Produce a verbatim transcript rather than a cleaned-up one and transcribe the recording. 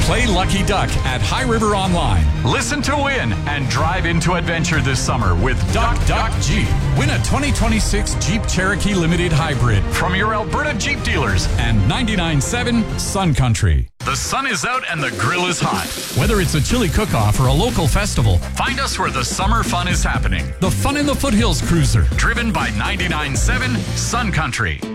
Play Lucky Duck at High River Online. Listen to win and drive into adventure this summer with Duck Duck Jeep. Win a twenty twenty-six Jeep Cherokee Limited Hybrid from your Alberta Jeep dealers and ninety-nine point seven Sun Country. The sun is out and the grill is hot. Whether it's a chili cook-off or a local festival, find us where the summer fun is happening. The Fun in the Foothills Cruiser, driven by ninety-nine point seven Sun Country.